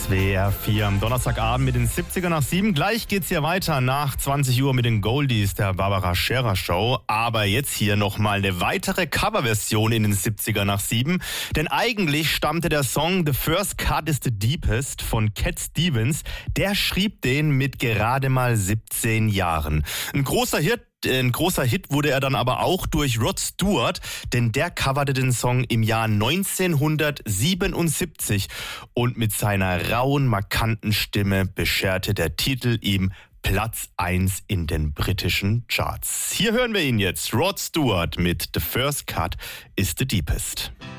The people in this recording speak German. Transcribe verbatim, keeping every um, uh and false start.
W R vier am Donnerstagabend mit den siebziger nach sieben. Gleich geht's hier weiter nach zwanzig Uhr mit den Goldies der Barbara Scherer Show. Aber jetzt hier nochmal eine weitere Coverversion in den siebziger nach sieben. Denn eigentlich stammte der Song The First Cut is the Deepest von Cat Stevens. Der schrieb den mit gerade mal siebzehn Jahren. Ein großer Hit. Ein großer Hit wurde er dann aber auch durch Rod Stewart, denn der coverte den Song im Jahr neunzehnhundertsiebenundsiebzig und mit seiner rauen, markanten Stimme bescherte der Titel ihm Platz eins in den britischen Charts. Hier hören wir ihn jetzt, Rod Stewart mit The First Cut is the Deepest.